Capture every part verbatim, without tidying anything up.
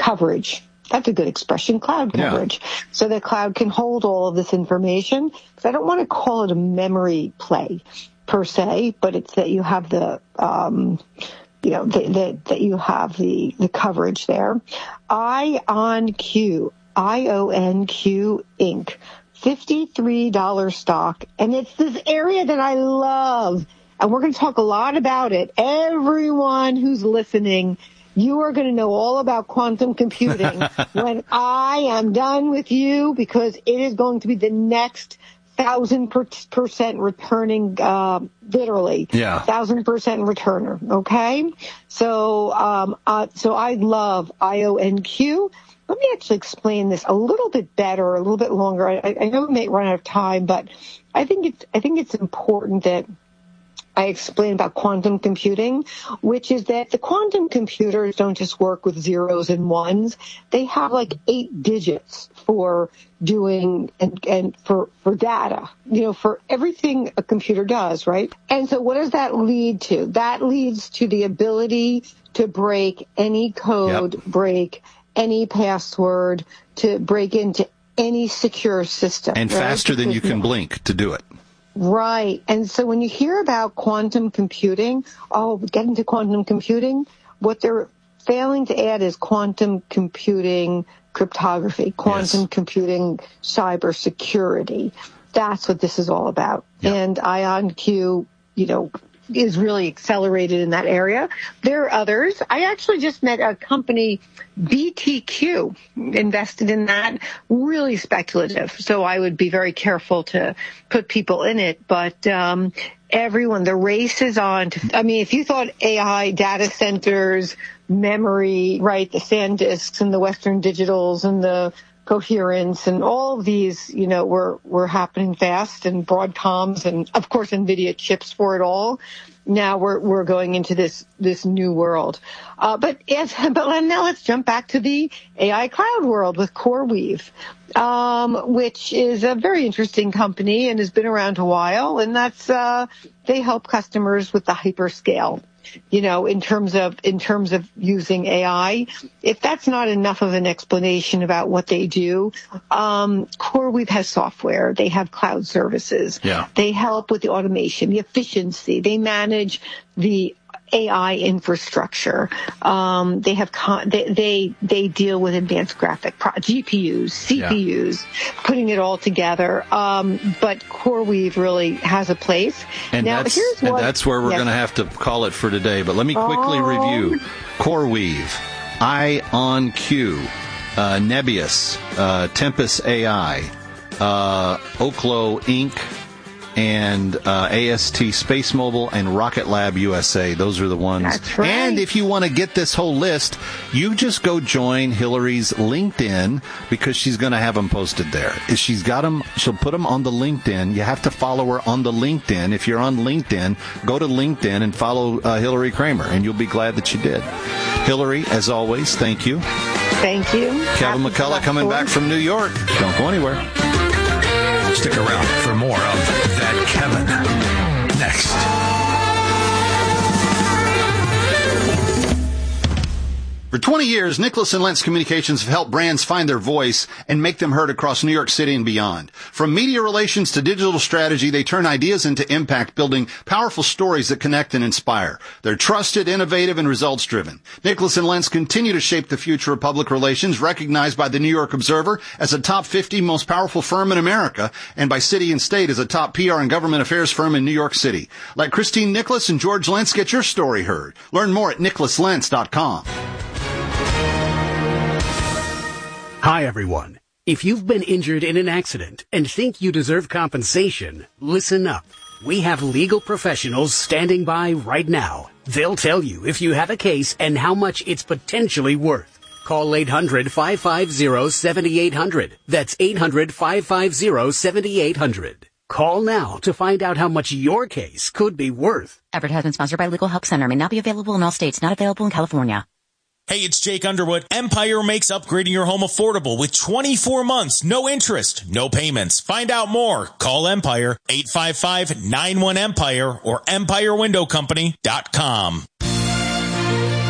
coverage. That's a good expression, cloud coverage. Yeah. So the cloud can hold all of this information. Because I don't want to call it a memory play per se, but it's that you have the, um, you know, that that you have the, the coverage there. IonQ, I O N Q Incorporated, fifty-three dollars stock. And it's this area that I love. And we're going to talk a lot about it. Everyone who's listening, you are going to know all about quantum computing when I am done with you, because it is going to be the next thousand percent returning, uh, literally, yeah, thousand percent returner. Okay, so um, uh, so I love I O N Q. Let me actually explain this a little bit better, a little bit longer. I, I know we may run out of time, but I think it's I think it's important that I explain about quantum computing, which is that the quantum computers don't just work with zeros and ones. They have like eight digits for doing and, and for, for data, you know, for everything a computer does, right? And so what does that lead to? That leads to the ability to break any code, yep. break any password, to break into any secure system. And right? faster because, than you can blink to do it. Right. And so when you hear about quantum computing, oh, get into quantum computing, what they're failing to add is quantum computing cryptography, quantum yes. computing cybersecurity. That's what this is all about. Yep. And IonQ, you know, is really accelerated in that area. There are others. I actually just met a company, B T Q, invested in that. Really speculative. So I would be very careful to put people in it. But um, everyone, the race is on. To, I mean, if you thought A I, data centers, memory, right, the SanDisks and the Western Digitals and the Coherence and all of these, you know, were, were happening fast, and Broadcoms and, of course, NVIDIA chips for it all. Now we're, we're going into this, this new world. Uh, but yes, but now let's jump back to the A I cloud world with CoreWeave, um, which is a very interesting company and has been around a while. And that's, uh, they help customers with the hyperscale. You know, in terms of in terms of using A I, if that's not enough of an explanation about what they do, um, CoreWeave has software. They have cloud services. Yeah. They help with the automation, the efficiency. They manage the A I infrastructure. Um, they have con- they, they they deal with advanced graphic pro- G P Us, C P Us, yeah. putting it all together. Um, but CoreWeave really has a place. And now, that's here's and what, that's where we're yes. going to have to call it for today. But let me quickly oh. review CoreWeave, IonQ, uh, Nebius, uh, Tempest A I, uh, Oklo Incorporated, and uh, A S T Space Mobile and Rocket Lab U S A. Those are the ones. That's right. And if you want to get this whole list, you just go join Hillary's LinkedIn, because she's going to have them posted there. If she's got them, she'll put them on the LinkedIn. You have to follow her on the LinkedIn. If you're on LinkedIn, go to LinkedIn and follow uh, Hillary Kramer, and you'll be glad that you did. Hillary, as always, thank you. Thank you. Kevin Happy McCullough coming back from New York. Don't go anywhere. Stick around for more of That Kevin next. For twenty years, Nicholas and Lentz Communications have helped brands find their voice and make them heard across New York City and beyond. From media relations to digital strategy, they turn ideas into impact, building powerful stories that connect and inspire. They're trusted, innovative, and results-driven. Nicholas and Lentz continue to shape the future of public relations, recognized by the New York Observer as a top fifty most powerful firm in America, and by City and State as a top P R and government affairs firm in New York City. Let Christine Nicholas and George Lentz get your story heard. Learn more at nicholas lentz dot com. Hi, everyone. If you've been injured in an accident and think you deserve compensation, listen up. We have legal professionals standing by right now. They'll tell you if you have a case and how much it's potentially worth. Call eight hundred, five five zero, seven eight zero zero. That's eight hundred, five five zero, seven eight zero zero. Call now to find out how much your case could be worth. Advertisement sponsored by Legal Help Center. May not be available in all states. Not available in California. Hey, it's Jake Underwood. Empire makes upgrading your home affordable with twenty-four months, no interest, no payments. Find out more. Call Empire, eight five five, nine one, EMPIRE or empire window company dot com.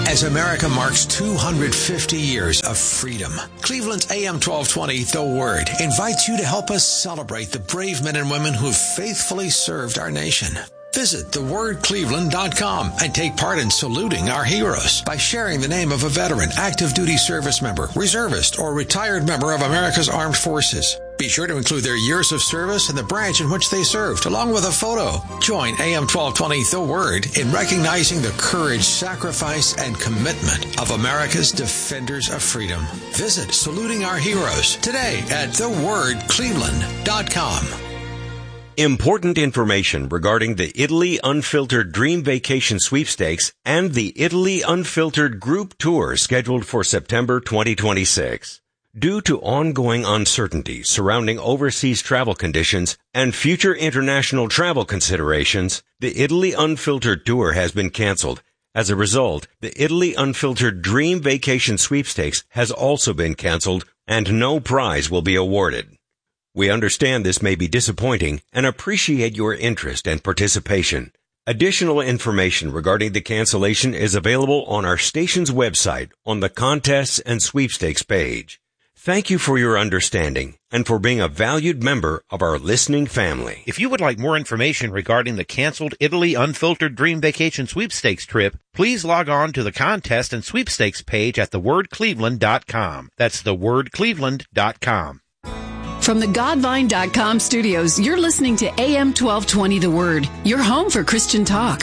As America marks two hundred fifty years of freedom, Cleveland's A M twelve twenty, The Word, invites you to help us celebrate the brave men and women who have faithfully served our nation. Visit the word cleveland dot com and take part in saluting our heroes by sharing the name of a veteran, active duty service member, reservist, or retired member of America's Armed Forces. Be sure to include their years of service and the branch in which they served, along with a photo. Join A M twelve twenty The Word in recognizing the courage, sacrifice, and commitment of America's defenders of freedom. Visit Saluting Our Heroes today at the word cleveland dot com. Important information regarding the Italy Unfiltered Dream Vacation Sweepstakes and the Italy Unfiltered Group Tour scheduled for September twenty twenty-six. Due to ongoing uncertainty surrounding overseas travel conditions and future international travel considerations, the Italy Unfiltered Tour has been canceled. As a result, the Italy Unfiltered Dream Vacation Sweepstakes has also been canceled, and no prize will be awarded. We understand this may be disappointing and appreciate your interest and participation. Additional information regarding the cancellation is available on our station's website on the Contests and Sweepstakes page. Thank you for your understanding and for being a valued member of our listening family. If you would like more information regarding the canceled Italy Unfiltered Dream Vacation Sweepstakes trip, please log on to the Contest and Sweepstakes page at the word cleveland dot com. That's the word cleveland dot com. From the Godvine dot com studios, you're listening to A M twelve twenty The Word, your home for Christian talk.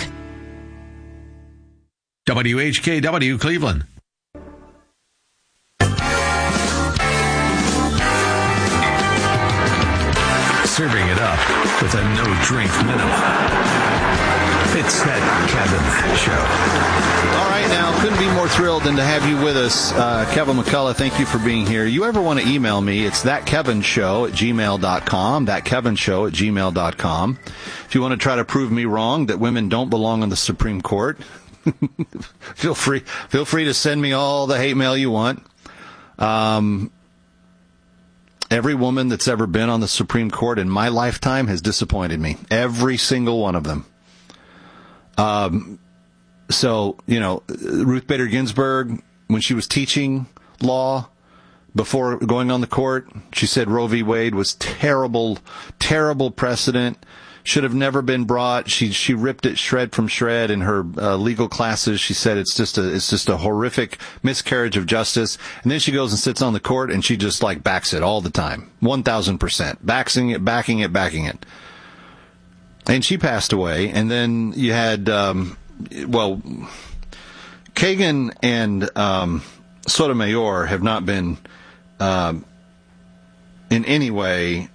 W H K W Cleveland. Serving it up with a no-drink minimum. It's that Kevin Show. All right, now, couldn't be more thrilled than to have you with us. Uh, Kevin McCullough, thank you for being here. You ever want to email me, it's thatkevinshow at gmail dot com, thatkevinshow at gmail dot com. If you want to try to prove me wrong that women don't belong on the Supreme Court, feel free feel free to send me all the hate mail you want. Um, every woman that's ever been on the Supreme Court in my lifetime has disappointed me. Every single one of them. Um, so, you know, Ruth Bader Ginsburg, when she was teaching law before going on the court, she said Roe v. Wade was terrible, terrible precedent, should have never been brought. She, she ripped it shred from shred in her uh, legal classes. She said it's just a, it's just a horrific miscarriage of justice. And then she goes and sits on the court and she just like backs it all the time. one thousand percent. Backing it, backing it, backing it. And she passed away, and then you had, um, well, Kagan and um, Sotomayor have not been um, in any way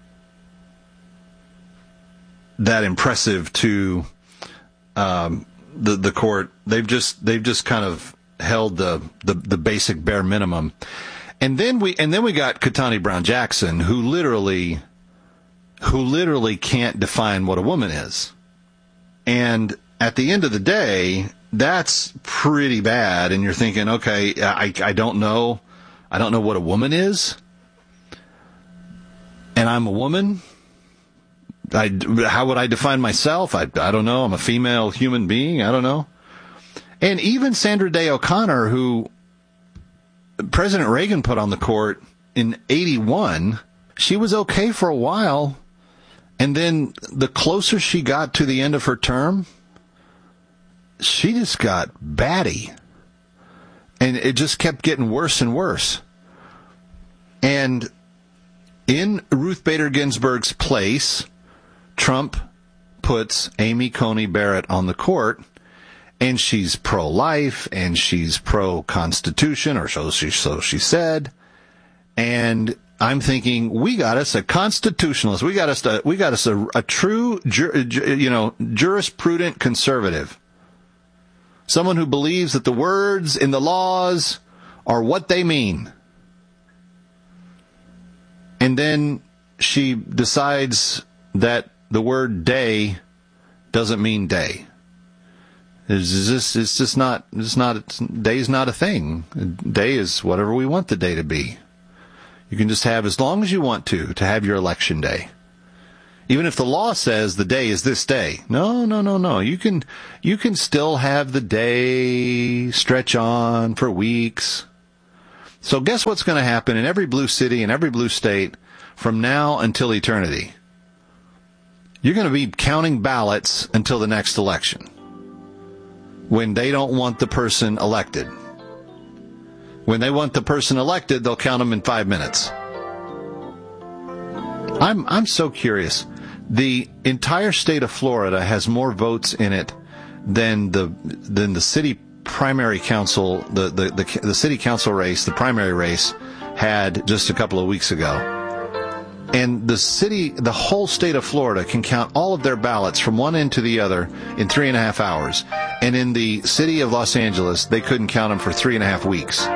that impressive to um, the the court. They've just they've just kind of held the, the the basic bare minimum, and then we and then we got Ketanji Brown Jackson, who literally. who literally can't define what a woman is. And at the end of the day, that's pretty bad. And you're thinking, okay, I, I don't know. I don't know what a woman is. And I'm a woman. I, how would I define myself? I, I don't know. I'm a female human being. I don't know. And even Sandra Day O'Connor, who President Reagan put on the court in eighty-one, she was okay for a while. And then the closer she got to the end of her term, she just got batty. And it just kept getting worse and worse. And in Ruth Bader Ginsburg's place, Trump puts Amy Coney Barrett on the court, and she's pro-life, and she's pro-constitution, or so she, so she said. And I'm thinking, we got us a constitutionalist. We got us a, we got us a, a true, you know, jurisprudent conservative. Someone who believes that the words in the laws are what they mean. And then she decides that the word day doesn't mean day. It's just, it's just not, it's not, it's, day's not a thing. Day is whatever we want the day to be. You can just have as long as you want to, to have your election day. Even if the law says the day is this day. No, no, no, no. You can, you can still have the day stretch on for weeks. So guess what's going to happen in every blue city and every blue state from now until eternity? You're going to be counting ballots until the next election when they don't want the person elected. When they want the person elected, they'll count them in five minutes. I'm, I'm so curious. The entire state of Florida has more votes in it than the than the city primary council, the, the, the, the city council race, the primary race, had just a couple of weeks ago. And the city, the whole state of Florida can count all of their ballots from one end to the other in three and a half hours. And in the city of Los Angeles, they couldn't count them for three and a half weeks.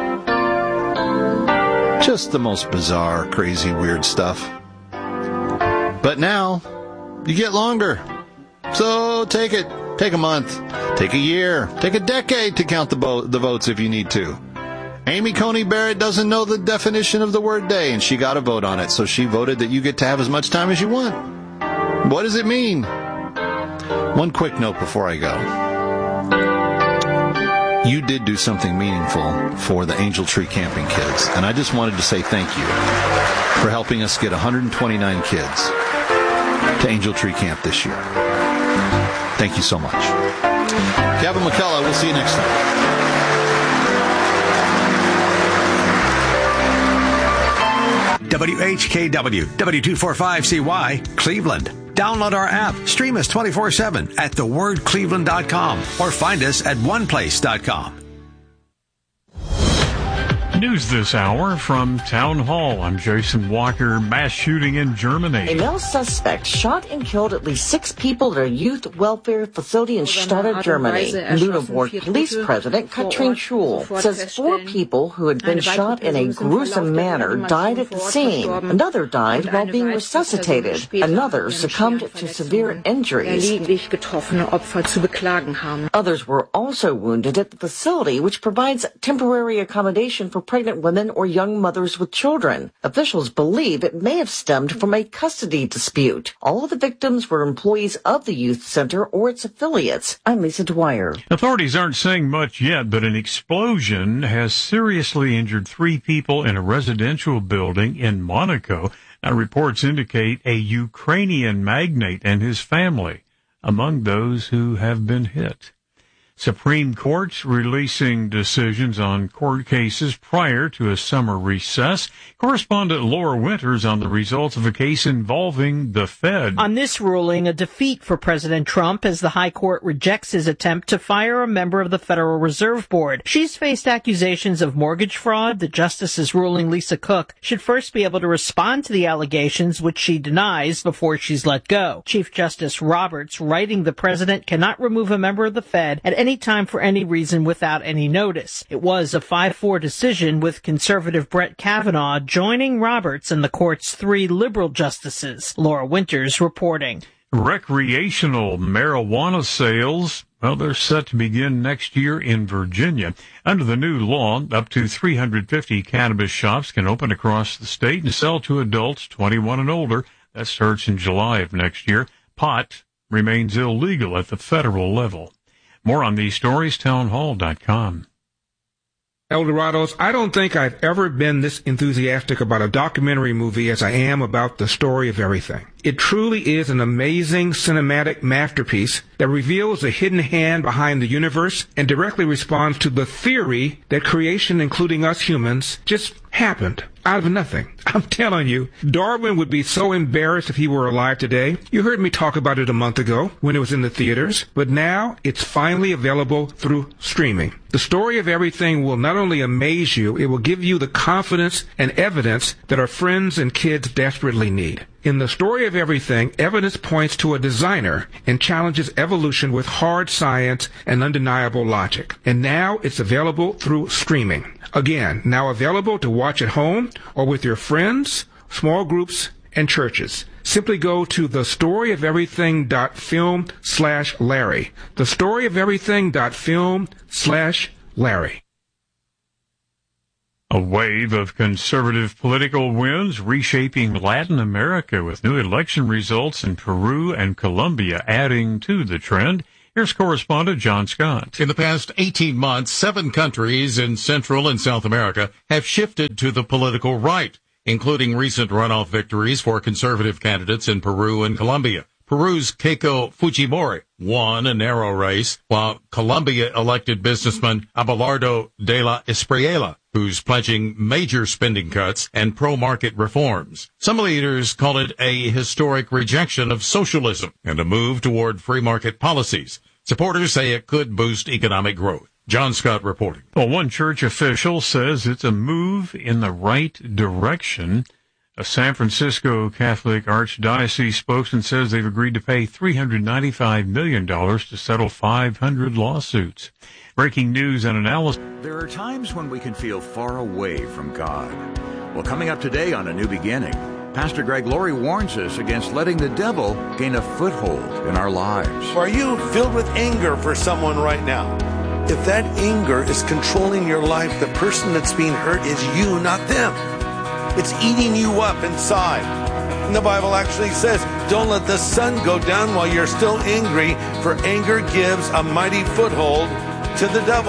Just the most bizarre, crazy, weird stuff. But now, you get longer. So take it. Take a month. Take a year. Take a decade to count the, bo- the votes if you need to. Amy Coney Barrett doesn't know the definition of the word day, and she got a vote on it, so she voted that you get to have as much time as you want. What does it mean? One quick note before I go. You did do something meaningful for the Angel Tree Camping kids, and I just wanted to say thank you for helping us get one hundred twenty-nine kids to Angel Tree Camp this year. Thank you so much. Kevin McCullough, we'll see you next time. W H K W, W two forty-five C Y, Cleveland. Download our app. Stream us twenty-four seven at the word cleveland dot com or find us at one place dot com. News this hour from Town Hall. I'm Jason Walker. Mass shooting in Germany. A male suspect shot and killed at least six people at a youth welfare facility in Stade, Germany. Lüneburg Police President Katrin Schul says four people who had been shot in a gruesome manner died at the scene. Another died while being resuscitated. Another succumbed to severe injuries. Others were also wounded at the facility, which provides temporary accommodation for pregnant women or young mothers with children. Officials believe it may have stemmed from a custody dispute. All of the victims were employees of the youth center or its affiliates. I'm Lisa Dwyer. Authorities aren't saying much yet, but an explosion has seriously injured three people in a residential building in Monaco. Now, reports indicate a Ukrainian magnate and his family among those who have been hit. Supreme Court's releasing decisions on court cases prior to a summer recess. Correspondent Laura Winters on the results of a case involving the Fed. On this ruling, a defeat for President Trump as the High Court rejects his attempt to fire a member of the Federal Reserve Board. She's faced accusations of mortgage fraud. The justice's ruling, Lisa Cook, should first be able to respond to the allegations, which she denies, before she's let go. Chief Justice Roberts, writing the president cannot remove a member of the Fed at any time for any reason without any notice. It was a five four decision, with conservative Brett Kavanaugh joining Roberts and the court's three liberal justices. Laura Winters reporting. Recreational marijuana sales, well, they're set to begin next year in Virginia. Under the new law, up to three hundred fifty cannabis shops can open across the state and sell to adults twenty-one and older. That starts in July of next year. Pot remains illegal at the federal level. More on these stories, town hall dot com. Eldorados, I don't think I've ever been this enthusiastic about a documentary movie as I am about The Story of Everything. It truly is an amazing cinematic masterpiece that reveals the hidden hand behind the universe and directly responds to the theory that creation, including us humans, just happened out of nothing. I'm telling you, Darwin would be so embarrassed if he were alive today. You heard me talk about it a month ago when it was in the theaters, but now it's finally available through streaming. The Story of Everything will not only amaze you, it will give you the confidence and evidence that our friends and kids desperately need. In The Story of Everything, evidence points to a designer and challenges evolution with hard science and undeniable logic. And now it's available through streaming. Again, now available to watch at home or with your friends, small groups, and churches. Simply go to thestoryoferything.film slash Larry. Thestoryoferything.film slash Larry. A wave of conservative political winds reshaping Latin America with new election results in Peru and Colombia adding to the trend. Here's correspondent John Scott. In the past eighteen months, seven countries in Central and South America have shifted to the political right, including recent runoff victories for conservative candidates in Peru and Colombia. Peru's Keiko Fujimori won a narrow race, while Colombia elected businessman Abelardo de la Espriella, who's pledging major spending cuts and pro-market reforms. Some leaders call it a historic rejection of socialism and a move toward free market policies. Supporters say it could boost economic growth. John Scott reporting. Well, one church official says it's a move in the right direction. A San Francisco Catholic Archdiocese spokesman says they've agreed to pay three hundred ninety-five million dollars to settle five hundred lawsuits. Breaking news and analysis. There are times when we can feel far away from God. Well, coming up today on A New Beginning, Pastor Greg Laurie warns us against letting the devil gain a foothold in our lives. Are you filled with anger for someone right now? If that anger is controlling your life, the person that's being hurt is you, not them. It's eating you up inside. And the Bible actually says, don't let the sun go down while you're still angry, for anger gives a mighty foothold to the devil.